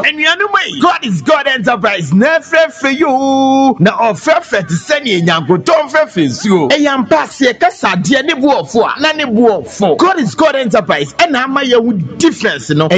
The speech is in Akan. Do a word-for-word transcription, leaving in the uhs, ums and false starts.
And you know me, God is God Enterprise. Never for you. Na offer to send you nyango tom for you. E yam pass ye kasa dia ne bu ofo na ne bu ofo. God is God Enterprise. And am I difference no.